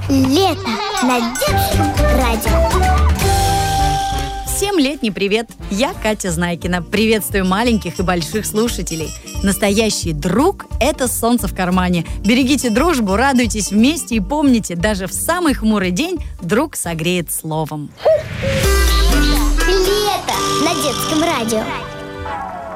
Лето на детском радио. Всем летний привет! Я Катя Знайкина. Приветствую маленьких и больших слушателей. Настоящий друг – это солнце в кармане. Берегите дружбу, радуйтесь вместе и помните, даже в самый хмурый день друг согреет словом. Лето на детском радио.